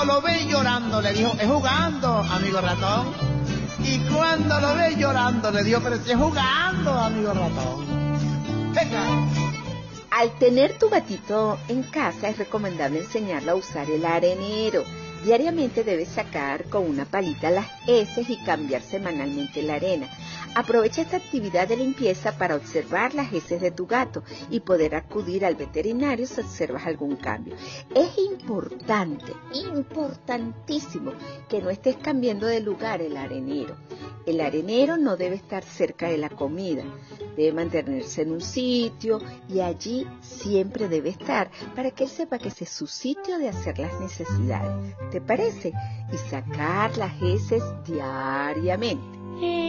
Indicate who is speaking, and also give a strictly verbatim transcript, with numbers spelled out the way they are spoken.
Speaker 1: lo ve llorando, le dijo, es jugando, amigo ratón. Y cuando lo ve llorando, le dijo, pero si es jugando, amigo ratón. Venga.
Speaker 2: Al tener tu gatito en casa es recomendable enseñarlo a usar el arenero. Diariamente debes sacar con una palita las heces y cambiar semanalmente la arena. Aprovecha esta actividad de limpieza para observar las heces de tu gato y poder acudir al veterinario si observas algún cambio. Es importante, importantísimo, que no estés cambiando de lugar el arenero. El arenero no debe estar cerca de la comida, debe mantenerse en un sitio y allí siempre debe estar para que él sepa que ese es su sitio de hacer las necesidades. ¿Te parece? Y sacar las heces diariamente.